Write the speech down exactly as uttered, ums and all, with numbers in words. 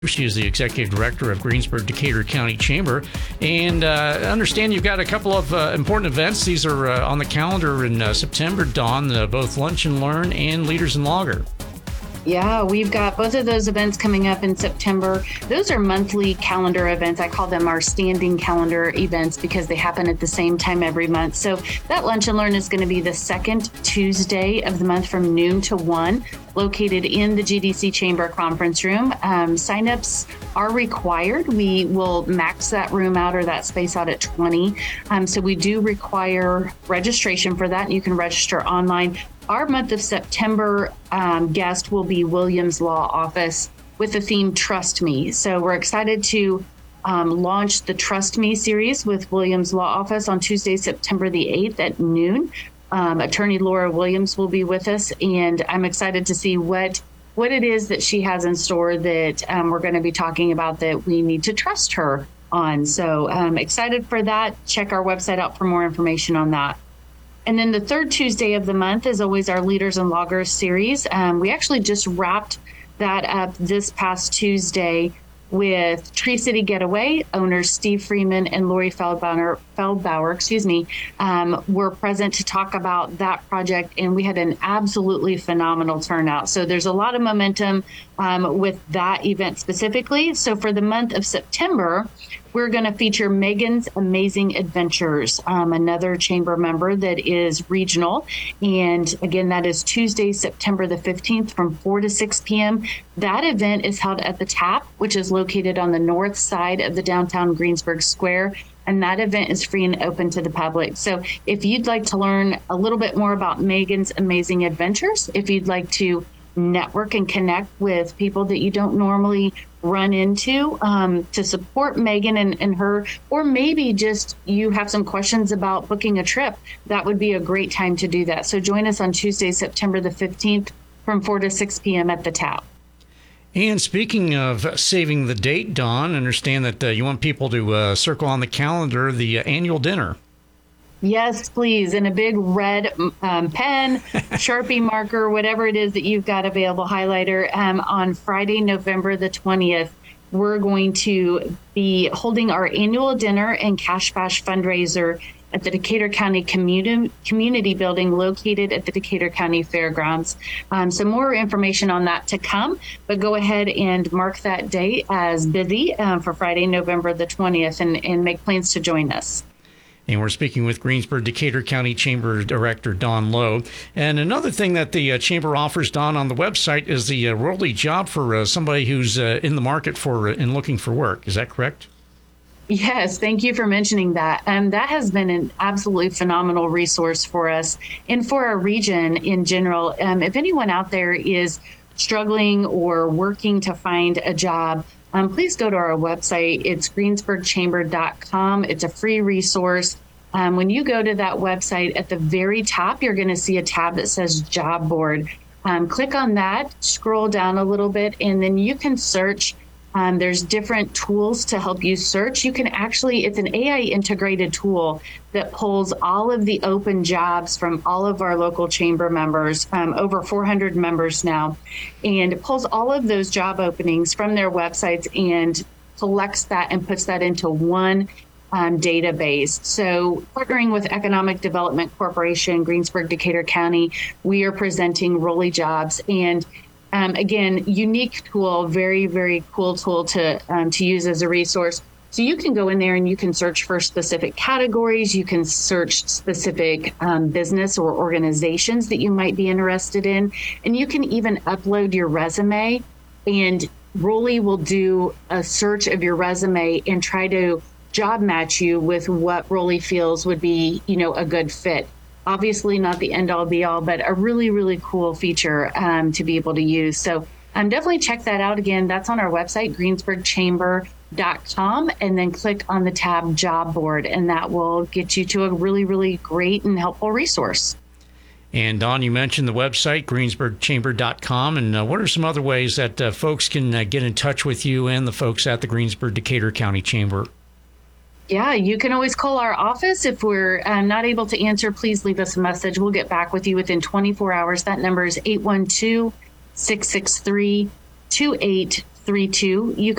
She is the executive director of Greensburg Decatur County Chamber. And uh, I understand you've got a couple of uh, important events. These are uh, on the calendar in uh, September, Dawn, uh, both Lunch and Learn and Leaders and Logger. Yeah, we've got both of those events coming up in September. Those are monthly calendar events. I call them our standing calendar events because they happen at the same time every month. So that Lunch and Learn is going to be the second Tuesday of the month from noon to one, located in the G D C Chamber Conference Room. Um, signups are required. We will max that room out or that space out at twenty. Um, so we do require registration for that. You can register online. Our month of September um, guest will be Williams Law Office with the theme Trust Me. So we're excited to um, launch the Trust Me series with Williams Law Office on Tuesday, September the eighth at noon. Um, Attorney Laura Williams will be with us, and I'm excited to see what what it is that she has in store that um, we're going to be talking about that we need to trust her on. So I'm excited for that. Check our website out for more information on that. And then the third Tuesday of the month is always our Leaders and Loggers series. Um, we actually just wrapped that up this past Tuesday with Tree City Getaway. Owners Steve Freeman and Lori Feldbauer, Feldbauer excuse me, um, were present to talk about that project, and we had an absolutely phenomenal turnout. So there's a lot of momentum um, with that event specifically. So for the month of September, we're going to feature Megan's Amazing Adventures, um, another chamber member that is regional. And again, that is Tuesday, September the fifteenth from four to six p.m. That event is held at the Tap, which is located on the north side of the downtown Greensburg Square. And that event is free and open to the public. So if you'd like to learn a little bit more about Megan's Amazing Adventures, if you'd like to network and connect with people that you don't normally run into um, to support Megan and, and her, or maybe just you have some questions about booking a trip, that would be a great time to do that. So join us on Tuesday, September the fifteenth from four to six p.m. at the Tap. And speaking of saving the date, Dawn, I understand that uh, you want people to uh, circle on the calendar the uh, annual dinner. Yes, please. In a big red um, pen, Sharpie marker, whatever it is that you've got available, highlighter. Um, on Friday, November the twentieth, we're going to be holding our annual dinner and Cash Bash fundraiser at the Decatur County Community, Community Building located at the Decatur County Fairgrounds. Um, so more information on that to come, but go ahead and mark that date as busy um, for Friday, November the twentieth, and, and make plans to join us. And we're speaking with Greensburg Decatur County Chamber Director Dawn Lowe. And another thing that the uh, Chamber offers, Dawn, on the website is the uh, Rolly job for uh, somebody who's uh, in the market for uh, and looking for work. Is that correct? Yes, thank you for mentioning that. Um, that has been an absolutely phenomenal resource for us and for our region in general. Um, if anyone out there is struggling or working to find a job, Um, please go to our website. It's greensburg chamber dot com. It's a free resource. Um, when you go to that website, at the very top, you're going to see a tab that says Job Board. Um, click on that, scroll down a little bit, and then you can search. Um, there's different tools to help you search. You can actually, it's an A I integrated tool that pulls all of the open jobs from all of our local chamber members, um, over four hundred members now, and it pulls all of those job openings from their websites and collects that and puts that into one um, database. So partnering with Economic Development Corporation, Greensburg, Decatur County, we are presenting Rolly Jobs. And Um, again, unique tool, very, very cool tool to um, to use as a resource. So you can go in there and you can search for specific categories. You can search specific um, business or organizations that you might be interested in. And you can even upload your resume, and Rolly will do a search of your resume and try to job match you with what Rolly feels would be, you know, a good fit. Obviously not the end all be all, but a really, really cool feature um, to be able to use. So um, definitely check that out. Again, that's on our website, greensburg chamber dot com, and then click on the tab Job Board, and that will get you to a really, really great and helpful resource. And Dawn, you mentioned the website, greensburg chamber dot com. And uh, what are some other ways that uh, folks can uh, get in touch with you and the folks at the Greensburg Decatur County Chamber? Yeah, you can always call our office. If we're um, not able to answer, please leave us a message. We'll get back with you within twenty-four hours. That number is eight one two, six six three, two eight three two. You